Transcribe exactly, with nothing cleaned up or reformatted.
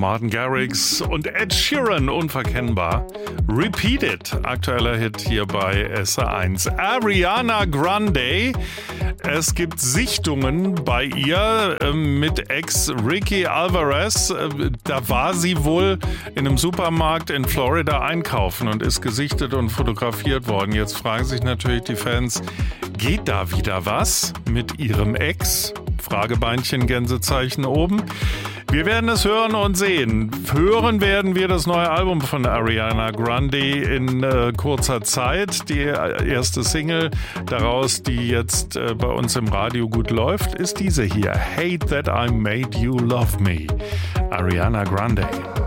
Martin Garrix und Ed Sheeran, unverkennbar. Repeat It, aktueller Hit hier bei S R eins. Ariana Grande, es gibt Sichtungen bei ihr äh, mit Ex Ricky Alvarez. Äh, da war sie wohl in einem Supermarkt in Florida einkaufen und ist gesichtet und fotografiert worden. Jetzt fragen sich natürlich die Fans, geht da wieder was mit ihrem Ex? Fragebeinchen, Gänsezeichen oben. Wir werden es hören und sehen. Hören werden wir das neue Album von Ariana Grande in äh, kurzer Zeit. Die erste Single daraus, die jetzt äh, bei uns im Radio gut läuft, ist diese hier. Hate That I Made You Love Me. Ariana Grande.